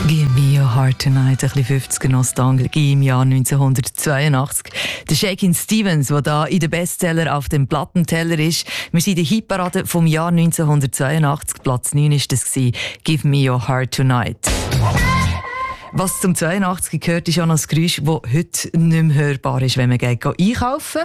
Give me your heart tonight, ein bisschen 50er Nostalgie im Jahr 1982. Der Shakin' Stevens, der da in den Bestseller auf dem Plattenteller ist. Wir sind in der Hitparade vom Jahr 1982. Platz 9 war das. Give me your heart tonight. Was zum 82 gehört, ist auch noch ein Geräusch, das heute nicht mehr hörbar ist, wenn man geht einkaufen.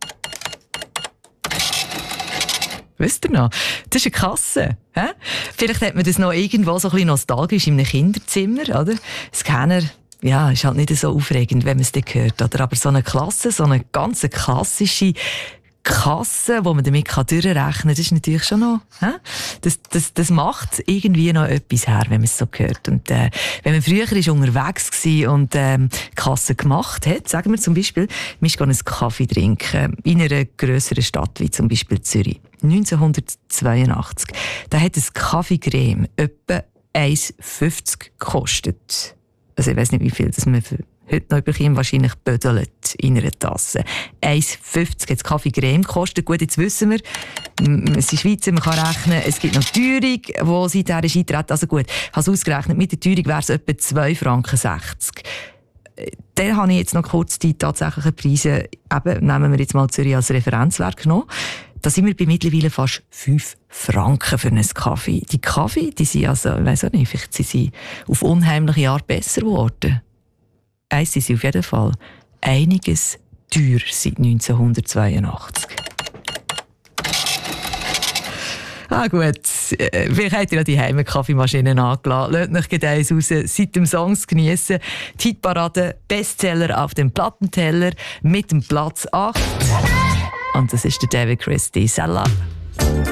Wisst ihr noch? Das ist eine Kasse. He? Vielleicht hat man das noch irgendwo so ein bisschen nostalgisch in einem Kinderzimmer, oder? Scanner, ja, ist halt nicht so aufregend, wenn man es dann hört, oder? Aber so eine Klasse, so eine ganz klassische Kasse, wo man damit durchrechnen kann, das ist natürlich schon noch, das macht irgendwie noch etwas her, wenn man es so hört. Und wenn man früher unterwegs war und Kasse gemacht hat, sagen wir zum Beispiel, man ist einen Kaffee trinken in einer grösseren Stadt, wie zum Beispiel Zürich. 1982. Da hat ein Kaffeecreme etwa 1,50 gekostet. Also ich weiss nicht, wie viel das man für heute noch bekommt, wahrscheinlich bödelt in einer Tasse. 1,50 hat das Kaffeecreme gekostet. Gut, jetzt wissen wir, es ist Schweiz, man kann rechnen, es gibt noch Teuerung, die seither ist eingetreten. Also gut, ich habe es ausgerechnet, mit der Teuerung wäre es etwa 2,60 Franken. Dann habe ich jetzt noch kurz die tatsächlichen Preise, eben, nehmen wir jetzt mal Zürich als Referenzwert genommen. Da sind wir bei mittlerweile fast 5 Franken für einen Kaffee. Die Kaffee, die sind also, ich weiss auch nicht, vielleicht sind sie auf unheimliche Art besser geworden. Eins sind sie auf jeden Fall einiges teurer seit 1982. Ah gut, vielleicht habt ihr ja die Heimkaffeemaschinen angelassen. Lasst euch eins raus, seit dem Songs geniessen. Die Hitparade, Bestseller auf dem Plattenteller mit dem Platz 8. Und das ist der David Christie. Salam.